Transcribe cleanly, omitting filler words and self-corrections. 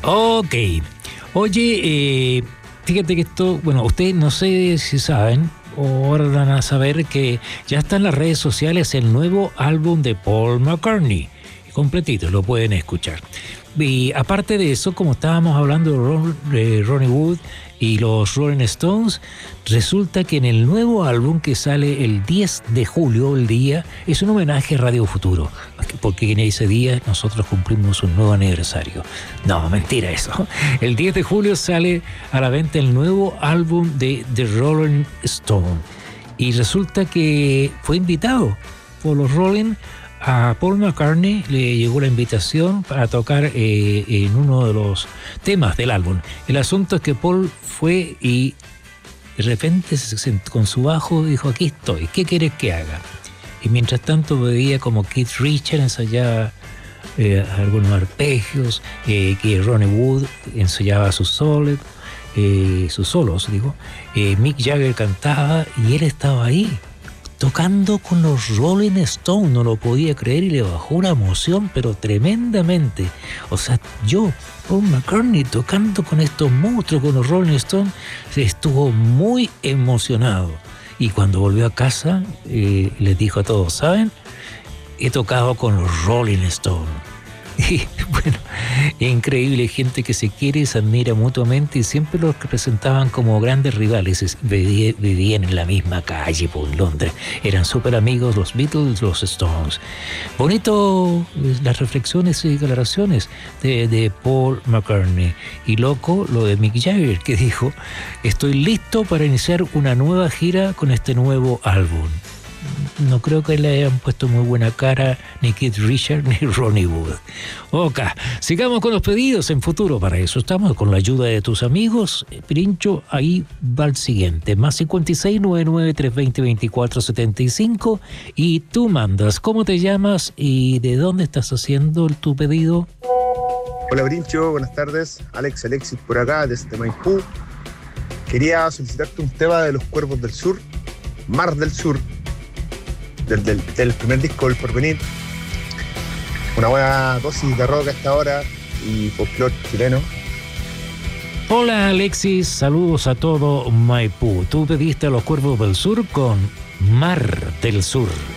Ok. Oye, fíjate que esto, bueno, ustedes no sé si saben o ahora van a saber que ya está en las redes sociales el nuevo álbum de Paul McCartney. Completito, lo pueden escuchar. Y aparte de eso, como estábamos hablando de Ronnie Wood y los Rolling Stones, resulta que en el nuevo álbum que sale el 10 de julio, el día, es un homenaje a Radio Futuro, porque en ese día nosotros cumplimos un nuevo aniversario. No, mentira eso. El 10 de julio sale a la venta el nuevo álbum de The Rolling Stone y resulta que fue invitado por los Rolling. A Paul McCartney le llegó la invitación para tocar en uno de los temas del álbum. El asunto es que Paul fue y de repente con su bajo dijo: aquí estoy, ¿qué quieres que haga? Y mientras tanto veía como Keith Richards ensayaba algunos arpegios, que Ronnie Wood ensayaba sus solos, Mick Jagger cantaba y él estaba ahí tocando con los Rolling Stones. No lo podía creer y le bajó una emoción, pero tremendamente. O sea, Paul McCartney, tocando con estos monstruos, con los Rolling Stones, estuvo muy emocionado. Y cuando volvió a casa, les dijo a todos: ¿saben? He tocado con los Rolling Stones. Y bueno, increíble, gente que se quiere y se admira mutuamente y siempre los presentaban como grandes rivales. Vivían en la misma calle por Londres, eran súper amigos los Beatles, los Stones. Bonito las reflexiones y declaraciones de Paul McCartney. Y loco lo de Mick Jagger, que dijo: estoy listo para iniciar una nueva gira con este nuevo álbum. No creo que le hayan puesto muy buena cara ni Keith Richards ni Ronnie Wood. Ok, sigamos con los pedidos en futuro. Para eso estamos, con la ayuda de tus amigos. Pirincho, ahí va el siguiente: más 5699-320-2475. Y tú mandas cómo te llamas y de dónde estás haciendo tu pedido. Hola Pirincho, buenas tardes. Alexis por acá, desde Maipú. Quería solicitarte un tema de Los Cuervos del Sur, Mar del Sur, del primer disco del Porvenir. Una buena dosis de rock a esta hora y folclore chileno. Hola Alexis, saludos a todo Maipú. Tú pediste a Los Cuervos del Sur con Mar del Sur.